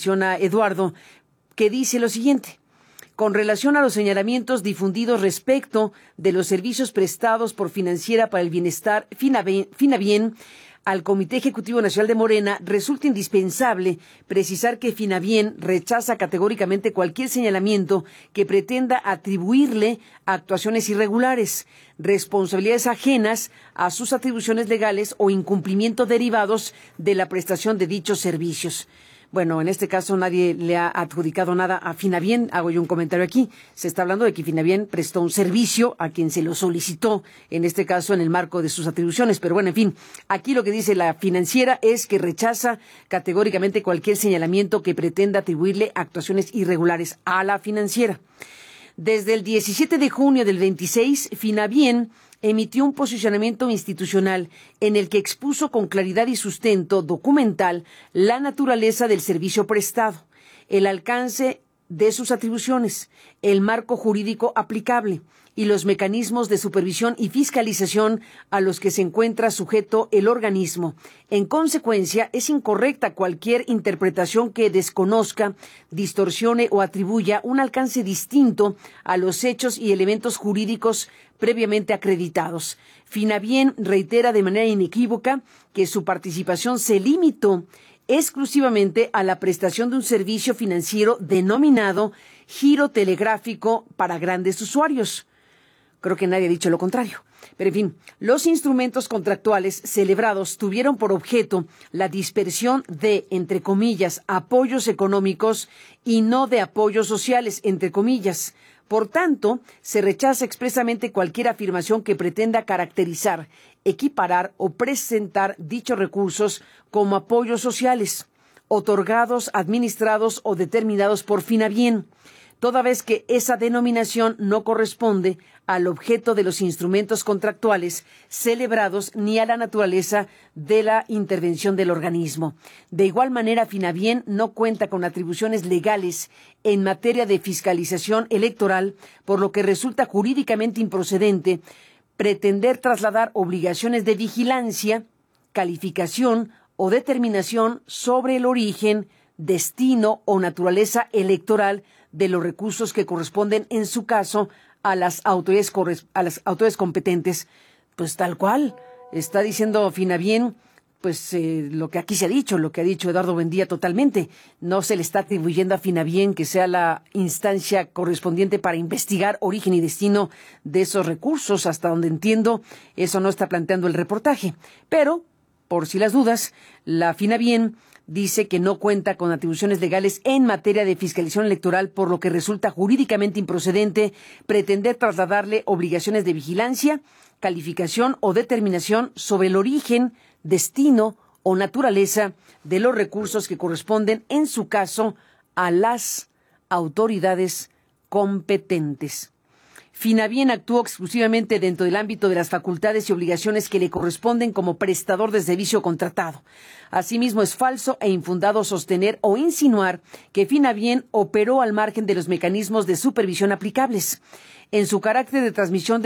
menciona Eduardo, que dice lo siguiente: con relación a los señalamientos difundidos respecto de los servicios prestados por Financiera para el Bienestar, Finabien, al Comité Ejecutivo Nacional de Morena, resulta indispensable precisar que Finabien rechaza categóricamente cualquier señalamiento que pretenda atribuirle actuaciones irregulares, responsabilidades ajenas a sus atribuciones legales o incumplimientos derivados de la prestación de dichos servicios. Bueno, en este caso nadie le ha adjudicado nada a Finabien. Hago yo un comentario aquí. Se está hablando de que Finabien prestó un servicio a quien se lo solicitó, en este caso en el marco de sus atribuciones. Pero bueno, en fin, aquí lo que dice la Financiera es que rechaza categóricamente cualquier señalamiento que pretenda atribuirle actuaciones irregulares a la Financiera. Desde el 17 de junio del 26, Finabien emitió un posicionamiento institucional en el que expuso con claridad y sustento documental la naturaleza del servicio prestado, el alcance de sus atribuciones, el marco jurídico aplicable y los mecanismos de supervisión y fiscalización a los que se encuentra sujeto el organismo. En consecuencia, es incorrecta cualquier interpretación que desconozca, distorsione o atribuya un alcance distinto a los hechos y elementos jurídicos previamente acreditados. Finabien reitera de manera inequívoca que su participación se limitó exclusivamente a la prestación de un servicio financiero denominado giro telegráfico para grandes usuarios. Creo que nadie ha dicho lo contrario. Pero en fin, los instrumentos contractuales celebrados tuvieron por objeto la dispersión de, entre comillas, apoyos económicos y no de apoyos sociales, entre comillas. Por tanto, se rechaza expresamente cualquier afirmación que pretenda caracterizar, equiparar o presentar dichos recursos como apoyos sociales, otorgados, administrados o determinados por Finabien, toda vez que esa denominación no corresponde al objeto de los instrumentos contractuales celebrados ni a la naturaleza de la intervención del organismo. De igual manera, Finabien no cuenta con atribuciones legales en materia de fiscalización electoral, por lo que resulta jurídicamente improcedente pretender trasladar obligaciones de vigilancia, calificación o determinación sobre el origen, destino o naturaleza electoral de los recursos que corresponden, en su caso, a las autoridades competentes. Pues tal cual está diciendo Finabien, pues lo que aquí se ha dicho, lo que ha dicho Eduardo Buendía totalmente. No se le está atribuyendo a Finabien que sea la instancia correspondiente para investigar origen y destino de esos recursos. Hasta donde entiendo, eso no está planteando el reportaje. Pero, por si las dudas, la Finabien dice que no cuenta con atribuciones legales en materia de fiscalización electoral, por lo que resulta jurídicamente improcedente pretender trasladarle obligaciones de vigilancia, calificación o determinación sobre el origen, destino o naturaleza de los recursos que corresponden, en su caso, a las autoridades competentes. Finabien actuó exclusivamente dentro del ámbito de las facultades y obligaciones que le corresponden como prestador de servicio contratado. Asimismo, es falso e infundado sostener o insinuar que Finabien operó al margen de los mecanismos de supervisión aplicables. En su carácter de transmisor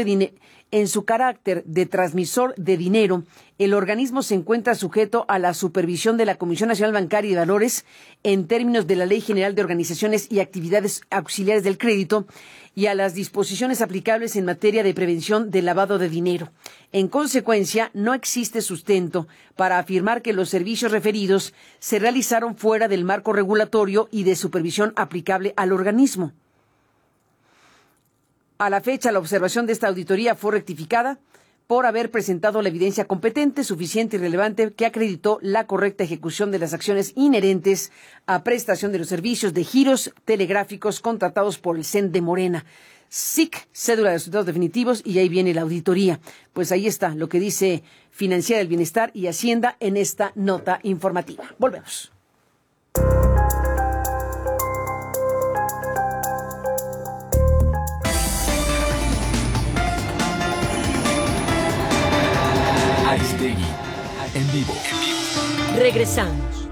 de dinero, el organismo se encuentra sujeto a la supervisión de la Comisión Nacional Bancaria y de Valores en términos de la Ley General de Organizaciones y Actividades Auxiliares del Crédito y a las disposiciones aplicables en materia de prevención del lavado de dinero. En consecuencia, no existe sustento para afirmar que los servicios referidos se realizaron fuera del marco regulatorio y de supervisión aplicable al organismo. A la fecha, la observación de esta auditoría fue rectificada por haber presentado la evidencia competente, suficiente y relevante que acreditó la correcta ejecución de las acciones inherentes a prestación de los servicios de giros telegráficos contratados por el CEN de Morena. SIC, cédula de resultados definitivos, y ahí viene la auditoría. Pues ahí está lo que dice Financiera del Bienestar y Hacienda en esta nota informativa. Volvemos. Aristegui, en vivo. Regresamos.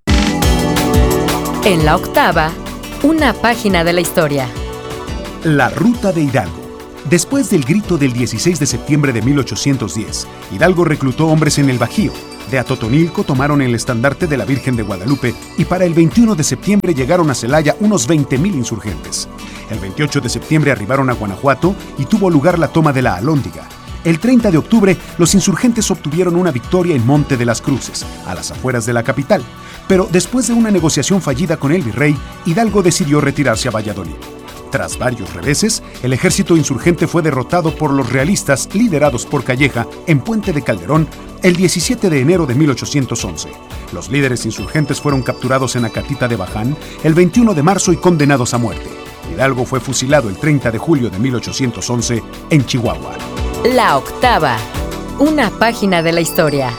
En la octava, una página de la historia. La Ruta de Hidalgo. Después del grito del 16 de septiembre de 1810, Hidalgo reclutó hombres en el Bajío, De Atotonilco tomaron el estandarte de la Virgen de Guadalupe y para el 21 de septiembre llegaron a Celaya unos 20,000 insurgentes. El 28 de septiembre arribaron a Guanajuato y tuvo lugar la toma de la Alhóndiga. El 30 de octubre, los insurgentes obtuvieron una victoria en Monte de las Cruces, a las afueras de la capital. Pero después de una negociación fallida con el virrey, Hidalgo decidió retirarse a Valladolid. Tras varios reveses, el ejército insurgente fue derrotado por los realistas liderados por Calleja en Puente de Calderón el 17 de enero de 1811. Los líderes insurgentes fueron capturados en Acatita de Baján el 21 de marzo y condenados a muerte. Hidalgo fue fusilado el 30 de julio de 1811 en Chihuahua. La octava. Una página de la historia.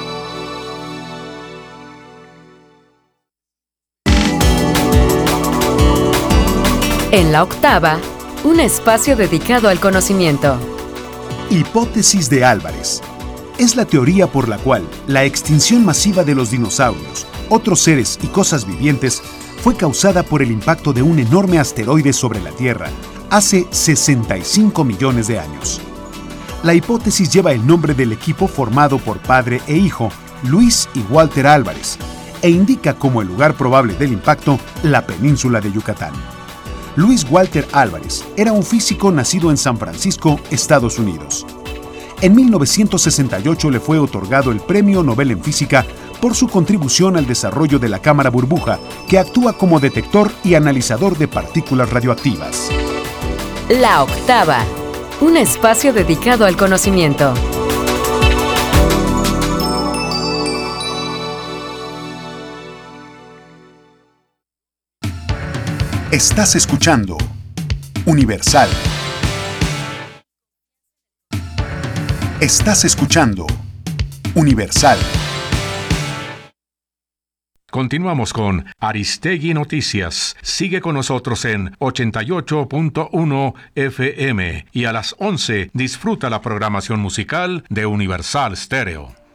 En la octava, un espacio dedicado al conocimiento. Hipótesis de Álvarez. Es la teoría por la cual la extinción masiva de los dinosaurios, otros seres y cosas vivientes fue causada por el impacto de un enorme asteroide sobre la Tierra hace 65 millones de años. La hipótesis lleva el nombre del equipo formado por padre e hijo, Luis y Walter Álvarez, e indica como el lugar probable del impacto la península de Yucatán. Luis Walter Álvarez era un físico nacido en San Francisco, Estados Unidos. En 1968 le fue otorgado el Premio Nobel en Física por su contribución al desarrollo de la cámara burbuja, que actúa como detector y analizador de partículas radioactivas. La octava. Un espacio dedicado al conocimiento. Estás escuchando Universal. Estás escuchando Universal. Continuamos con Aristegui Noticias. Sigue con nosotros en 88.1 FM y a las 11 disfruta la programación musical de Universal Stereo.